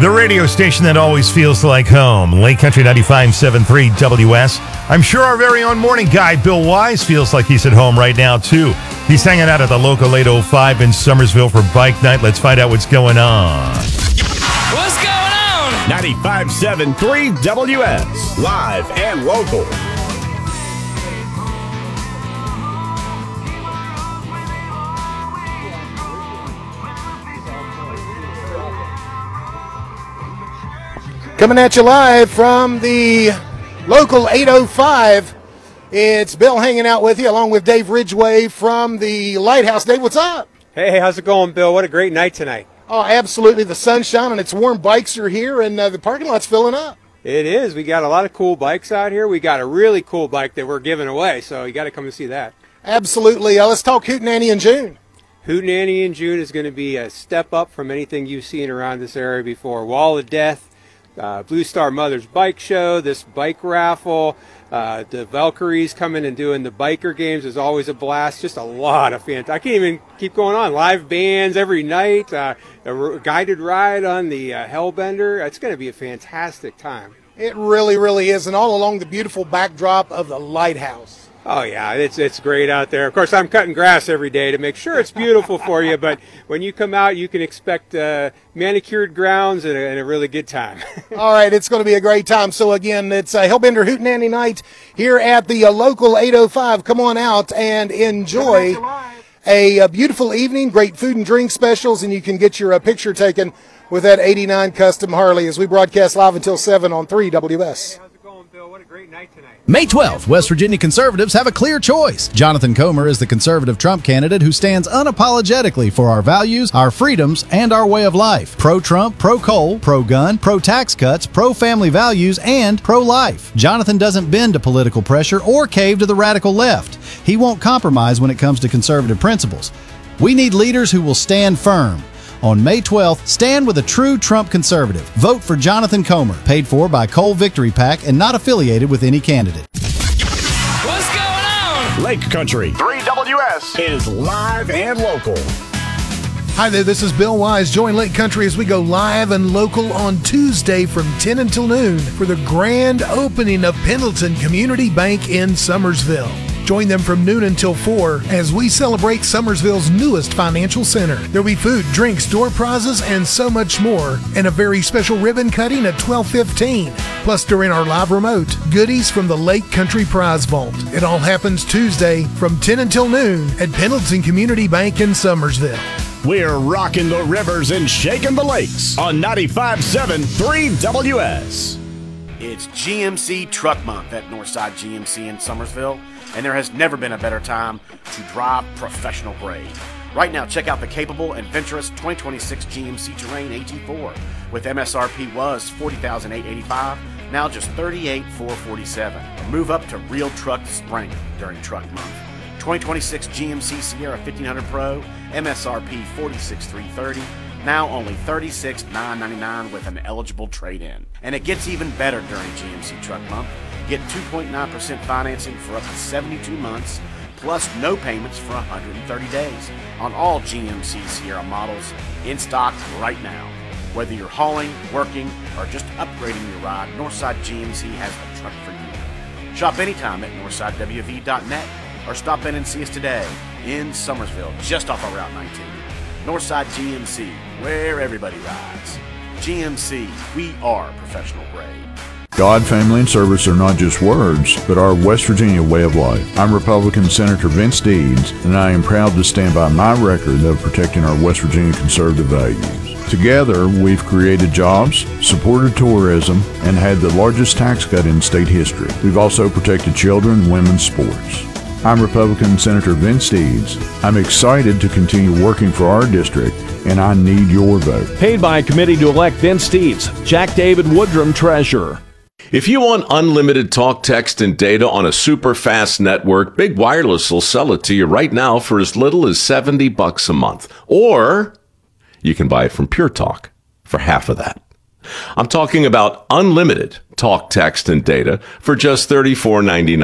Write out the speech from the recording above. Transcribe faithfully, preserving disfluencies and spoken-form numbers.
The radio station that always feels like home. Lake Country ninety-five point seven three W S. I'm sure our very own morning guy, Bill Wise, feels like he's at home right now, too. He's hanging out at the local eight oh five in Summersville for Bike Night. Let's find out what's going on. What's going on? ninety-five point seven three W S. Live and local. Coming at you live from the local eight oh five. It's Bill hanging out with you along with Dave Ridgway from the Lighthouse. Dave, what's up? Hey, how's it going, Bill? What a great night tonight. Oh, absolutely. The sun's shining. It's warm. Bikes are here, and uh, the parking lot's filling up. It is. We got a lot of cool bikes out here. We got a really cool bike that we're giving away, so you got to come and see that. Absolutely. Uh, let's talk Hootenanny in June. Hootenanny in June is going to be a step up from anything you've seen around this area before. Wall of Death, uh, Blue Star Mothers Bike Show, this bike raffle, uh, the Valkyries coming and doing the biker games is always a blast. Just a lot of fans. I can't even keep going on. Live bands every night, uh, a r- guided ride on the uh, Hellbender. It's going to be a fantastic time. It really, really is, and all along the beautiful backdrop of the Lighthouse. Oh, yeah, it's it's great out there. Of course, I'm cutting grass every day to make sure it's beautiful for you, but when you come out, you can expect uh, manicured grounds and a, and a really good time. All right, it's going to be a great time. So, again, it's uh, Hellbender Hootenanny Night here at the uh, local eight oh five. Come on out and enjoy a, a beautiful evening, great food and drink specials, and you can get your uh, picture taken with that eighty-nine Custom Harley as we broadcast live until seven on three W S. What a great night tonight. May twelfth, West Virginia conservatives have a clear choice. Jonathan Comer is the conservative Trump candidate who stands unapologetically for our values, our freedoms, and our way of life. Pro-Trump, pro-coal, pro-gun, pro-tax cuts, pro-family values, and pro-life. Jonathan doesn't bend to political pressure or cave to the radical left. He won't compromise when it comes to conservative principles. We need leaders who will stand firm. On May twelfth, stand with a true Trump conservative. Vote for Jonathan Comer, paid for by Coal Victory PAC and not affiliated with any candidate. What's going on? Lake Country three W S is live and local. Hi there, this is Bill Wise. Join Lake Country as we go live and local on Tuesday from ten until noon for the grand opening of Pendleton Community Bank in Summersville. Join them from noon until four as we celebrate Summersville's newest financial center. There'll be food, drinks, door prizes, and so much more. And a very special ribbon cutting at twelve fifteen. Plus, during our live remote, goodies from the Lake Country Prize Vault. It all happens Tuesday from ten until noon at Pendleton Community Bank in Summersville. We're rocking the rivers and shaking the lakes on ninety-five point seven three W S. It's G M C Truck Month at Northside G M C in Summersville, and there has never been a better time to drive professional grade. Right now, check out the capable and venturous twenty twenty-six G M C Terrain A G four with M S R P was forty thousand eight hundred eighty-five dollars, now just thirty-eight thousand four hundred forty-seven dollars. Move up to Real Truck Spring during Truck Month. twenty twenty-six G M C Sierra fifteen hundred Pro, M S R P forty-six thousand three hundred thirty dollars, now only thirty-six thousand nine hundred ninety-nine dollars with an eligible trade-in. And it gets even better during G M C Truck Month. Get two point nine percent financing for up to seventy-two months, plus no payments for one hundred thirty days on all G M C Sierra models in stock right now. Whether you're hauling, working, or just upgrading your ride, Northside G M C has the truck for you. Shop anytime at northside w v dot net or stop in and see us today in Summersville, just off of Route nineteen. Northside G M C, where everybody rides. G M C, we are professional grade. God, family, and service are not just words, but our West Virginia way of life. I'm Republican Senator Vince Deeds, and I am proud to stand by my record of protecting our West Virginia conservative values. Together, we've created jobs, supported tourism, and had the largest tax cut in state history. We've also protected children and women's sports. I'm Republican Senator Vince Deeds. I'm excited to continue working for our district, and I need your vote. Paid by a committee to elect Vince Deeds. Jack David Woodrum, Treasurer. If you want unlimited talk, text, and data on a super fast network, Big Wireless will sell it to you right now for as little as seventy bucks a month. Or you can buy it from Pure Talk for half of that. I'm talking about unlimited talk, text, and data for just thirty-four ninety-nine.